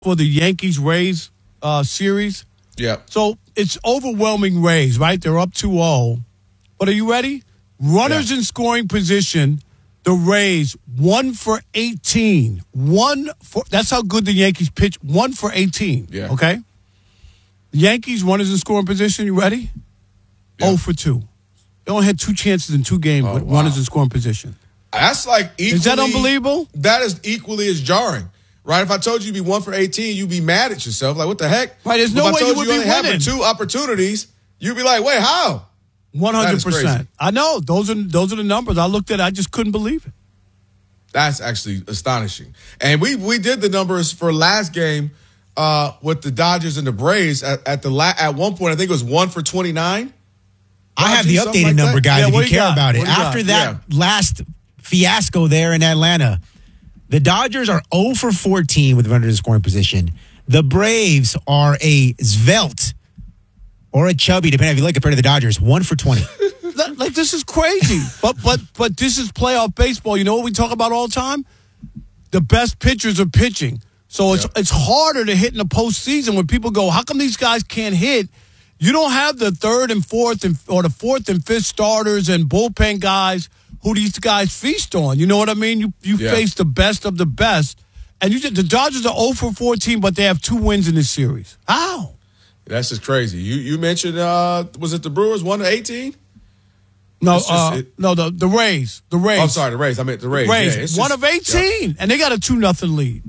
for the Yankees-Rays series. Yeah. So it's overwhelming Rays, right? They're up 2-0. But are you ready? Runners in scoring position, the Rays 1 for 18. That's how good the Yankees pitch. 1 for 18. Yeah. Okay? The Yankees, runners in scoring position, you ready? Yeah. 0 for 2. They only had 2 chances in 2 games with runners in scoring position. That's like equally. Is that unbelievable? That is equally as jarring. Right? If I told you you'd be 1 for 18, you'd be mad at yourself. Like, what the heck? Right, there's no way you would be only winning. having 2 opportunities, you'd be like, wait, how? 100%. I know. Those are the numbers. I looked at it. I just couldn't believe it. That's actually astonishing. And we did the numbers for last game with the Dodgers and the Braves at one point. I think it was 1 for 29. I have the updated number, guys, if you care about it. After that last fiasco there in Atlanta, the Dodgers are 0 for 14 with runners in scoring position. The Braves are a svelte or a chubby, depending if you like, compared to the Dodgers, 1 for 20. Like, this is crazy. But this is playoff baseball. You know what we talk about all the time? The best pitchers are pitching. So it's harder to hit in the postseason when people go, how come these guys can't hit? You don't have the third and fourth or the fourth and fifth starters and bullpen guys who these guys feast on. You know what I mean? You face the best of the best. And the Dodgers are 0 for 14, but they have 2 wins in this series. How? That's just crazy. You mentioned, was it the Brewers 1 to 18? No, the Rays. The Rays. Oh, I'm sorry, the Rays. I meant the Rays. Rays. Yeah, 1 of 18, and they got a 2-0 lead.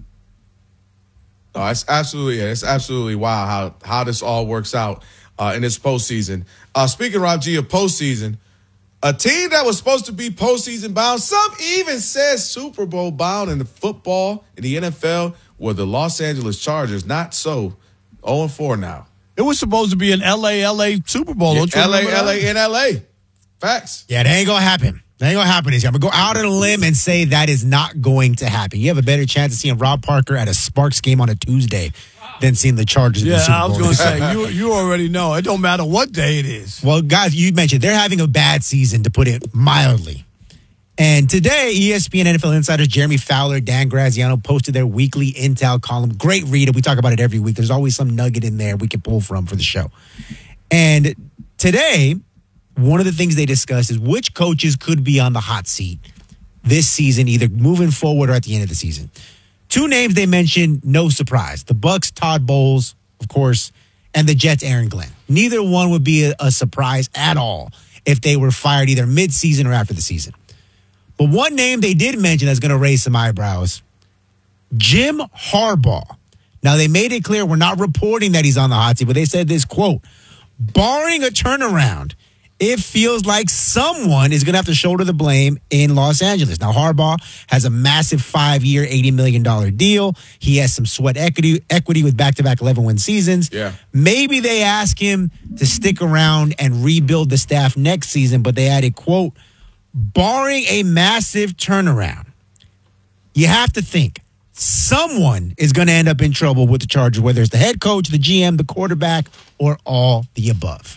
Oh, it's absolutely wild how this all works out in this postseason. Speaking, Rob G, of postseason, a team that was supposed to be postseason bound, some even says Super Bowl bound in the football, in the NFL, were the Los Angeles Chargers. Not so. 0-4 now. It was supposed to be an LA Super Bowl. Yeah, LA. Facts. Yeah, that ain't going to happen. That ain't going to happen this year. I'm going to go out on a limb and say that is not going to happen. You have a better chance of seeing Rob Parker at a Sparks game on a Tuesday than seeing the Chargers in the Super Bowl. Yeah, I was going to say, you already know. It don't matter what day it is. Well, guys, you mentioned they're having a bad season, to put it mildly. And today, ESPN NFL insiders Jeremy Fowler, Dan Graziano posted their weekly Intel column. Great read. We talk about it every week. There's always some nugget in there we can pull from for the show. And today, one of the things they discussed is which coaches could be on the hot seat this season, either moving forward or at the end of the season. 2 names they mentioned, no surprise. The Bucs, Todd Bowles, of course, and the Jets, Aaron Glenn. Neither one would be a surprise at all if they were fired either mid-season or after the season. But one name they did mention that's going to raise some eyebrows, Jim Harbaugh. Now, they made it clear we're not reporting that he's on the hot seat, but they said this, quote, barring a turnaround, it feels like someone is going to have to shoulder the blame in Los Angeles. Now, Harbaugh has a massive 5-year, $80 million deal. He has some sweat equity with back-to-back 11-win seasons. Yeah. Maybe they ask him to stick around and rebuild the staff next season, but they added, quote, barring a massive turnaround, you have to think someone is going to end up in trouble with the Chargers, whether it's the head coach, the GM, the quarterback, or all the above.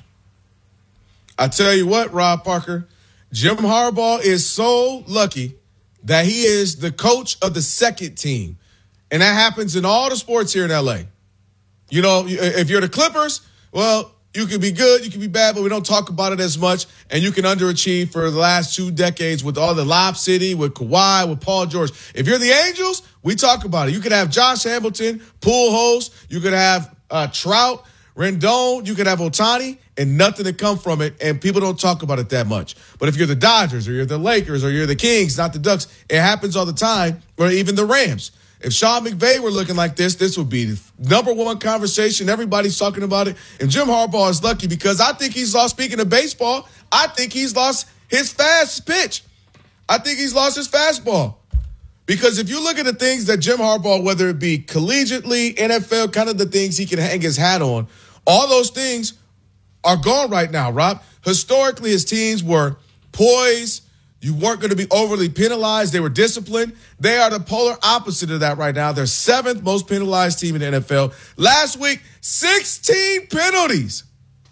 I tell you what, Rob Parker, Jim Harbaugh is so lucky that he is the coach of the second team. And that happens in all the sports here in L.A. You know, if you're the Clippers, well, you can be good, you can be bad, but we don't talk about it as much. And you can underachieve for the last 2 decades with all the Lob City, with Kawhi, with Paul George. If you're the Angels, we talk about it. You could have Josh Hamilton, Pujols, you could have Trout, Rendon, you could have Ohtani, and nothing to come from it, and people don't talk about it that much. But if you're the Dodgers or you're the Lakers or you're the Kings, not the Ducks, it happens all the time, or even the Rams. If Sean McVay were looking like this would be the number 1 conversation. Everybody's talking about it. And Jim Harbaugh is lucky because I think he's lost, speaking of baseball, I think he's lost his fast pitch. I think he's lost his fastball. Because if you look at the things that Jim Harbaugh, whether it be collegiately, NFL, kind of the things he can hang his hat on, all those things are gone right now, Rob. Historically, his teams were poised. You weren't going to be overly penalized. They were disciplined. They are the polar opposite of that right now. They're 7th most penalized team in the NFL. Last week, 16 penalties.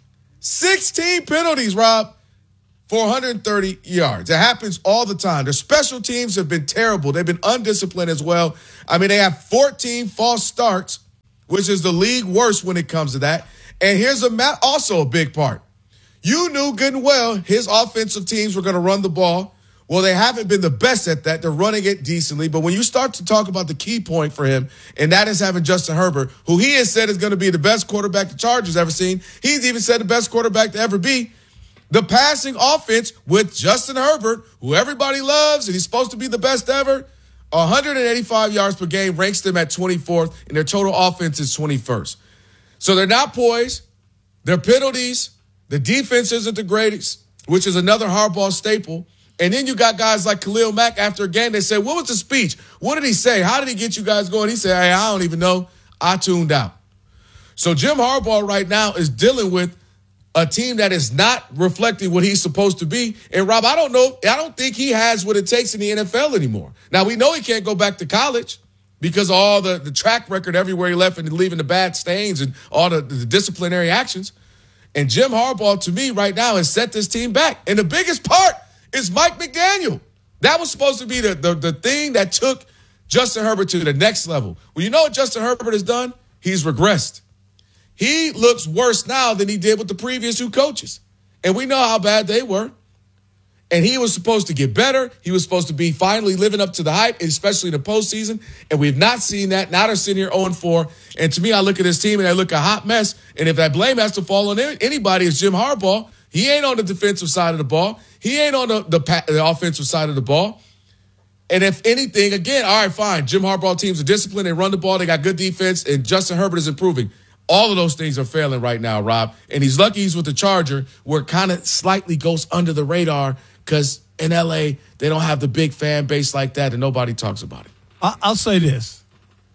16 penalties, Rob, for 130 yards. It happens all the time. Their special teams have been terrible. They've been undisciplined as well. I mean, they have 14 false starts which is the league worst when it comes to that. And here's also a big part. You knew good and well his offensive teams were going to run the ball. Well, they haven't been the best at that. They're running it decently. But when you start to talk about the key point for him, and that is having Justin Herbert, who he has said is going to be the best quarterback the Chargers ever seen. He's even said the best quarterback to ever be. The passing offense with Justin Herbert, who everybody loves, and he's supposed to be the best ever, 185 yards per game ranks them at 24th, and their total offense is 21st. So they're not poised. Their penalties, the defense isn't the greatest, which is another Harbaugh staple. And then you got guys like Khalil Mack after a game. They say, what was the speech? What did he say? How did he get you guys going? He said, hey, I don't even know. I tuned out. So Jim Harbaugh right now is dealing with a team that is not reflecting what he's supposed to be. And Rob, I don't think he has what it takes in the NFL anymore. Now, we know he can't go back to college because of all the track record everywhere he left and leaving the bad stains and all the disciplinary actions. And Jim Harbaugh, to me, right now, has set this team back. And the biggest part is Mike McDaniel. That was supposed to be the thing that took Justin Herbert to the next level. Well, you know what Justin Herbert has done? He's regressed. He looks worse now than he did with the previous two coaches. And we know how bad they were. And he was supposed to get better. He was supposed to be finally living up to the hype, especially in the postseason. And we've not seen that. Now they're sitting here 0-4. And to me, I look at this team and I look a hot mess. And if that blame has to fall on anybody, it's Jim Harbaugh. He ain't on the defensive side of the ball. He ain't on the offensive side of the ball. And if anything, again, all right, fine. Jim Harbaugh teams are disciplined. They run the ball. They got good defense. And Justin Herbert is improving. All of those things are failing right now, Rob. And he's lucky he's with the Charger, where it kind of slightly goes under the radar because in L.A., they don't have the big fan base like that and nobody talks about it. I'll say this.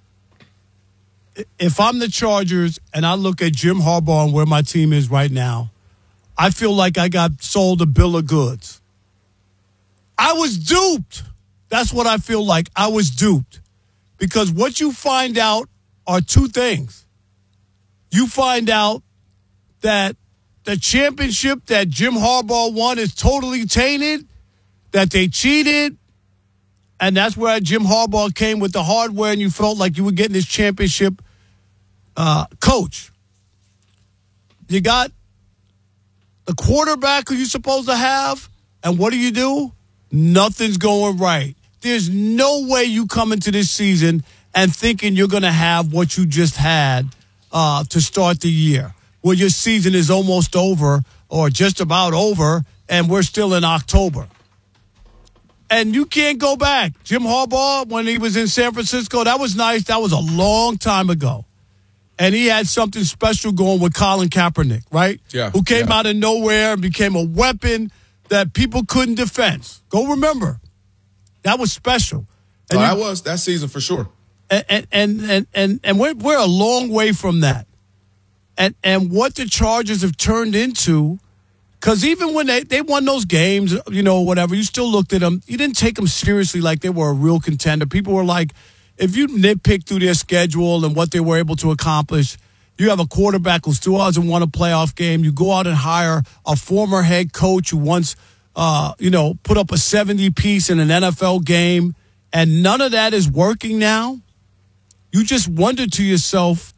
If I'm the Chargers and I look at Jim Harbaugh and where my team is right now, I feel like I got sold a bill of goods. I was duped. That's what I feel like. I was duped. Because what you find out are two things. You find out that the championship that Jim Harbaugh won is totally tainted, that they cheated, and that's where Jim Harbaugh came with the hardware and you felt like you were getting this championship coach. You got the quarterback who you're supposed to have, and what do? Nothing's going right. There's no way you come into this season and thinking you're going to have what you just had to start the year, where your season is almost over or just about over, and we're still in October. And you can't go back. Jim Harbaugh, when he was in San Francisco, that was nice. That was a long time ago. And he had something special going with Colin Kaepernick, right? Yeah. Who came out of nowhere and became a weapon that people couldn't defend. Go remember. That was special. And that was that season for sure. And we're a long way from that. And what the Chargers have turned into, because even when they won those games, whatever, you still looked at them. You didn't take them seriously like they were a real contender. People were like, if you nitpick through their schedule and what they were able to accomplish, you have a quarterback who still hasn't won a playoff game. You go out and hire a former head coach who once, put up a 70-piece in an NFL game, and none of that is working now. You just wonder to yourself,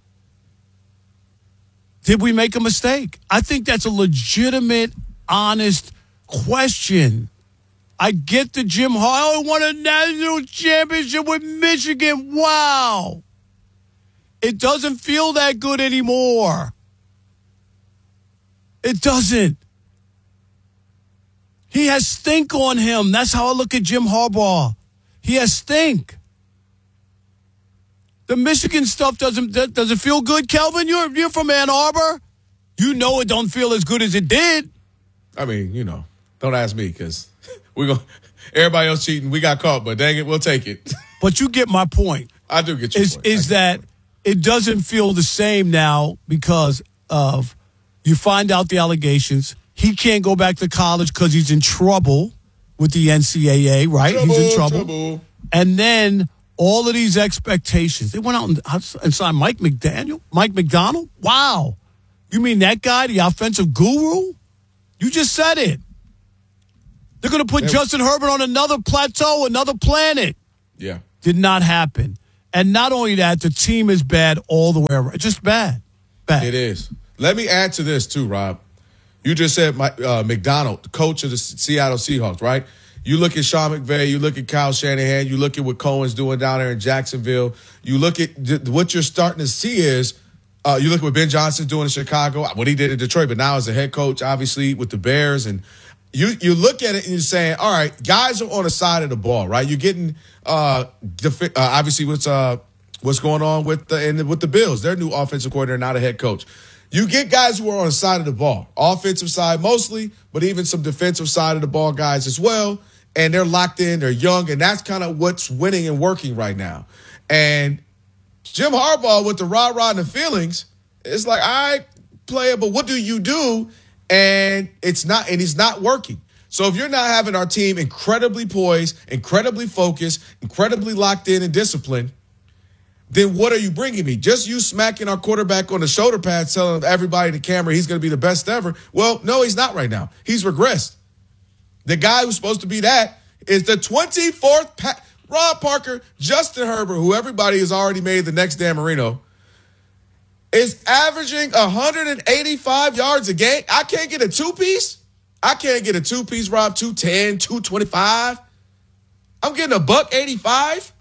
did we make a mistake? I think that's a legitimate, honest question. I get the Jim Harbaugh won a national championship with Michigan. Wow. It doesn't feel that good anymore. It doesn't. He has stink on him. That's how I look at Jim Harbaugh. He has stink. The Michigan stuff does it feel good, Kelvin? You're from Ann Arbor. You know it don't feel as good as it did. I mean, don't ask me because everybody else cheating. We got caught, but dang it, we'll take it. But you get my point. I do get your point. Is that it doesn't feel the same now because of you find out the allegations. He can't go back to college because he's in trouble with the NCAA, right? He's in trouble. And then all of these expectations. They went out and signed Mike McDonald? Wow. You mean that guy, the offensive guru? You just said it. They're going to put Justin Herbert on another plateau, another planet. Yeah. Did not happen. And not only that, the team is bad all the way around. Just bad. Bad. It is. Let me add to this too, Rob. You just said McDonald, the coach of the Seattle Seahawks, right? You look at Sean McVay, you look at Kyle Shanahan, you look at what Cohen's doing down there in Jacksonville. You look at what you're starting to see is you look at what Ben Johnson's doing in Chicago, what he did in Detroit, but now as a head coach, obviously, with the Bears. And you look at it and you're saying, all right, guys are on the side of the ball, right? You're getting obviously what's going on with the Bills. Their new offensive coordinator, not a head coach. You get guys who are on the side of the ball, offensive side mostly, but even some defensive side of the ball guys as well. And they're locked in, they're young, and that's kind of what's winning and working right now. And Jim Harbaugh with the rah-rah and the feelings, it's like, all right, player, but what do you do? And he's not working. So if you're not having our team incredibly poised, incredibly focused, incredibly locked in and disciplined, then what are you bringing me? Just you smacking our quarterback on the shoulder pads, telling everybody in the camera he's going to be the best ever? Well, no, he's not right now. He's regressed. The guy who's supposed to be that is the 24th Rob Parker, Justin Herbert, who everybody has already made the next Dan Marino, is averaging 185 yards a game. I can't get a two-piece. I can't get a two-piece, Rob, 210, 225. I'm getting $185.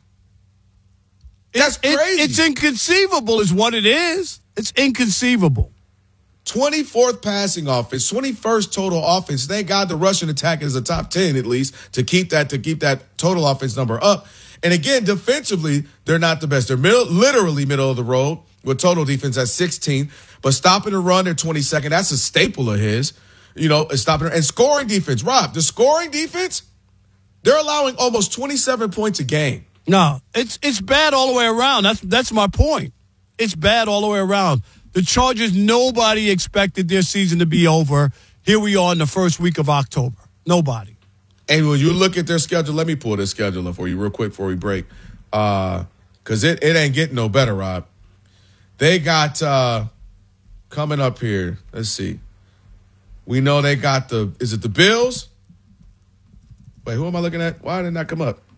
That's crazy. It's inconceivable is what it is. It's inconceivable. 24th passing offense, 21st total offense. Thank God the rushing attack is a top 10 at least to keep that total offense number up. And again, defensively, they're not the best. They're literally middle of the road with total defense at 16. But stopping the run, they're 22nd. That's a staple of his. Stopping and scoring defense. Rob, the scoring defense, they're allowing almost 27 points a game. No, it's bad all the way around. That's my point. It's bad all the way around. The Chargers, nobody expected their season to be over. Here we are in the first week of October. Nobody. And when you look at their schedule, let me pull this schedule up for you real quick before we break. Because it ain't getting no better, Rob. They got coming up here. Let's see. We know they got is it the Bills? Wait, who am I looking at? Why did it not come up?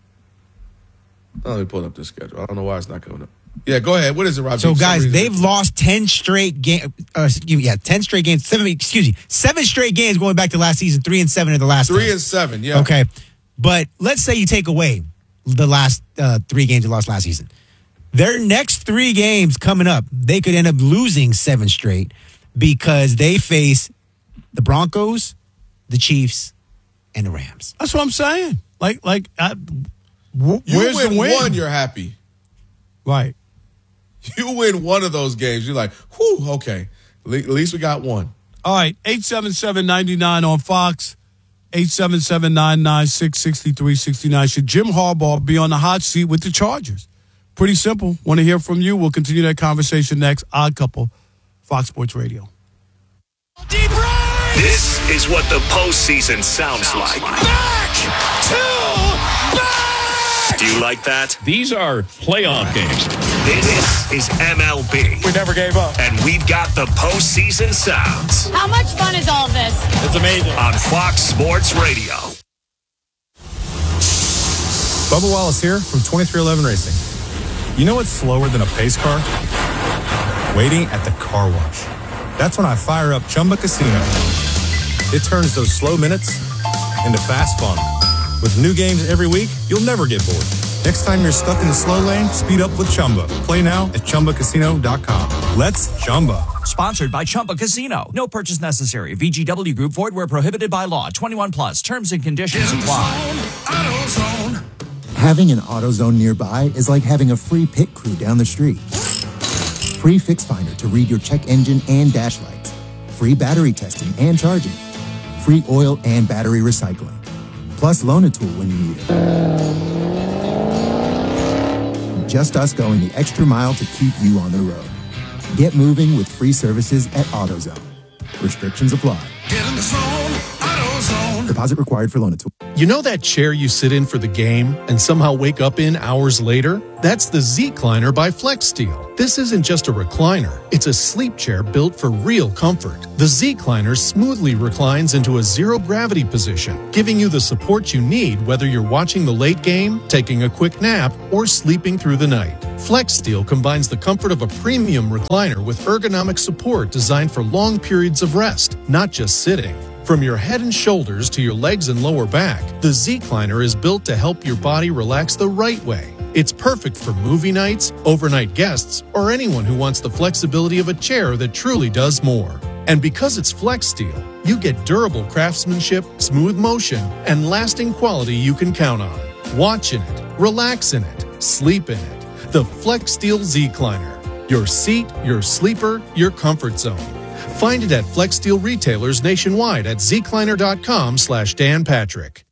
Let me pull up this schedule. I don't know why it's not coming up. Yeah, go ahead. What is it, Rob? So, guys, they've lost 10 straight games. 10 straight games. 7 straight games going back to last season. 3-7 in the last 3 and 7, yeah. Okay. But let's say you take away the last 3 games they lost last season. Their next 3 games coming up, they could end up losing 7 straight because they face the Broncos, the Chiefs, and the Rams. That's what I'm saying. You where's win the win? one, you're happy. Right. You win one of those games, you're like, whew, okay. At least we got one. All right, 877-99 on Fox, 877-996-6369. Should Jim Harbaugh be on the hot seat with the Chargers? Pretty simple. Want to hear from you. We'll continue that conversation next. Odd Couple, Fox Sports Radio. Deep right! This is what the postseason sounds like. Back to back! Do you like that? These are playoff games. This is MLB. We never gave up. And we've got the postseason sounds. How much fun is all this? It's amazing. On Fox Sports Radio. Bubba Wallace here from 2311 Racing. You know what's slower than a pace car? Waiting at the car wash. That's when I fire up Chumba Casino. It turns those slow minutes into fast fun. With new games every week, you'll never get bored. Next time you're stuck in the slow lane, speed up with Chumba. Play now at ChumbaCasino.com. Let's Chumba. Sponsored by Chumba Casino. No purchase necessary. VGW Group. Void where prohibited by law. 21 plus. Terms and conditions apply. AutoZone. Having an AutoZone nearby is like having a free pit crew down the street. Free Fix Finder to read your check engine and dash lights. Free battery testing and charging. Free oil and battery recycling. Plus loan a tool when you need it. Just us going the extra mile to keep you on the road. Get moving with free services at AutoZone. Restrictions apply. Get in the zone, AutoZone. Deposit required for loan a tool. You know that chair you sit in for the game and somehow wake up in hours later? That's the Z-Cliner by FlexSteel. This isn't just a recliner. It's a sleep chair built for real comfort. The Z-Cliner smoothly reclines into a zero-gravity position, giving you the support you need whether you're watching the late game, taking a quick nap, or sleeping through the night. FlexSteel combines the comfort of a premium recliner with ergonomic support designed for long periods of rest, not just sitting. From your head and shoulders to your legs and lower back, the Z-Cliner is built to help your body relax the right way. It's perfect for movie nights, overnight guests, or anyone who wants the flexibility of a chair that truly does more. And because it's FlexSteel, you get durable craftsmanship, smooth motion, and lasting quality you can count on. Watch in it, relax in it, sleep in it. The FlexSteel Z-Cliner. Your seat, your sleeper, your comfort zone. Find it at FlexSteel retailers nationwide at zcliner.com/Dan Patrick.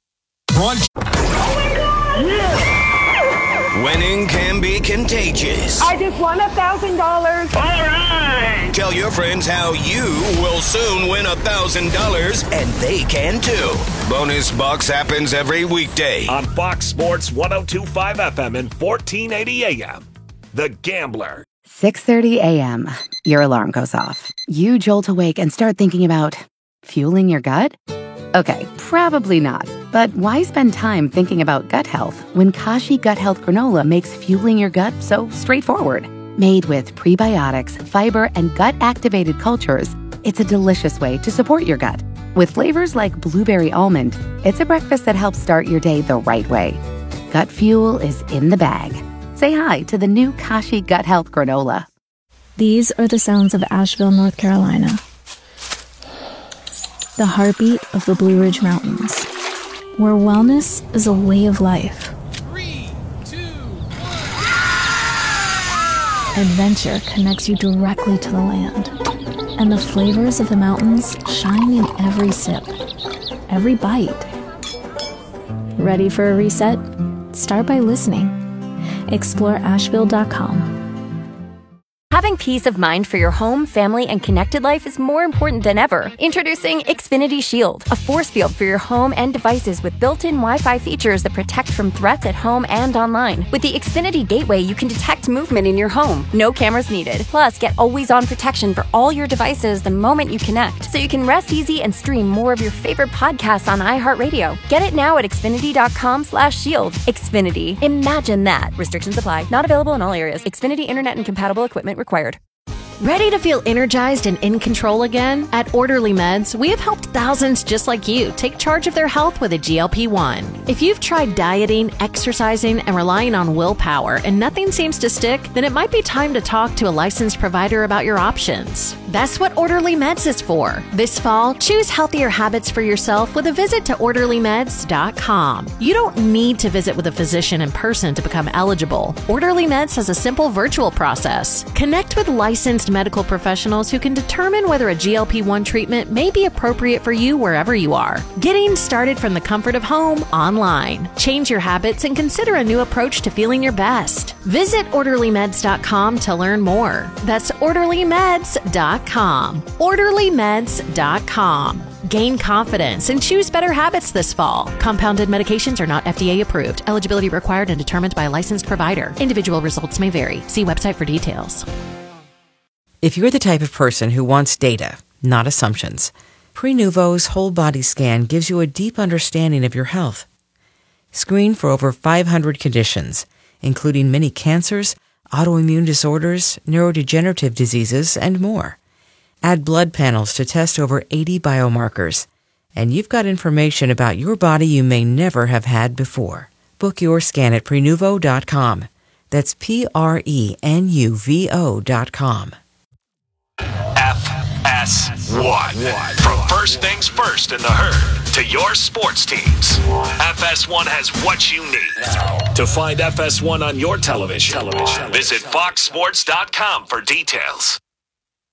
Winning can be contagious. I just won $1,000. All right. Tell your friends how you will soon win $1,000, and they can too. Bonus Bucks happens every weekday on Fox Sports 102.5 FM and 1480 AM. The Gambler. 6:30 a.m. Your alarm goes off. You jolt awake and start thinking about fueling your gut? Okay, probably not. But why spend time thinking about gut health when Kashi Gut Health Granola makes fueling your gut so straightforward? Made with prebiotics, fiber, and gut-activated cultures, it's a delicious way to support your gut. With flavors like blueberry almond, it's a breakfast that helps start your day the right way. Gut fuel is in the bag. Say hi to the new Kashi Gut Health Granola. These are the sounds of Asheville, North Carolina. The heartbeat of the Blue Ridge Mountains, where wellness is a way of life. 3, 2, 1. Adventure connects you directly to the land, and the flavors of the mountains shine in every sip, every bite. Ready for a reset? Start by listening. Explore Asheville.com. Having peace of mind for your home, family, and connected life is more important than ever. Introducing Xfinity Shield, a force field for your home and devices with built-in Wi-Fi features that protect from threats at home and online. With the Xfinity Gateway, you can detect movement in your home. No cameras needed. Plus, get always-on protection for all your devices the moment you connect, so you can rest easy and stream more of your favorite podcasts on iHeartRadio. Get it now at Xfinity.com/shield. Xfinity. Imagine that. Restrictions apply. Not available in all areas. Xfinity Internet and compatible equipment required. Ready to feel energized and in control again? At Orderly Meds, we have helped thousands just like you take charge of their health with a GLP-1. If you've tried dieting, exercising, and relying on willpower and nothing seems to stick, then it might be time to talk to a licensed provider about your options. That's what Orderly Meds is for. This fall, choose healthier habits for yourself with a visit to OrderlyMeds.com. You don't need to visit with a physician in person to become eligible. Orderly Meds has a simple virtual process. Connect with licensed medical professionals who can determine whether a GLP-1 treatment may be appropriate for you wherever you are. Getting started from the comfort of home online. Change your habits and consider a new approach to feeling your best. Visit OrderlyMeds.com to learn more. That's OrderlyMeds.com. OrderlyMeds.com. Gain confidence and choose better habits this fall. Compounded medications are not FDA approved. Eligibility required and determined by a licensed provider. Individual results may vary. See website for details. If you're the type of person who wants data, not assumptions, Prenuvo's whole body scan gives you a deep understanding of your health. Screen for over 500 conditions, including many cancers, autoimmune disorders, neurodegenerative diseases, and more. Add blood panels to test over 80 biomarkers, and you've got information about your body you may never have had before. Book your scan at Prenuvo.com. That's Prenuvo.com. FS1. From first things first in the herd to your sports teams, FS1 has what you need. To find FS1 on your television, visit FoxSports.com for details.